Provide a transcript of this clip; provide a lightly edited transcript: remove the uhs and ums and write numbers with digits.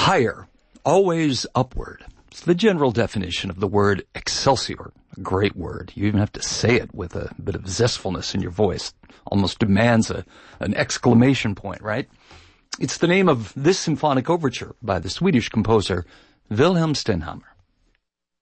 Higher, always upward. It's the general definition of the word Excelsior. A great word. You even have to say it with a bit of zestfulness in your voice. Almost demands an exclamation point, right? It's the name of this symphonic overture by the Swedish composer Wilhelm Stenhammar.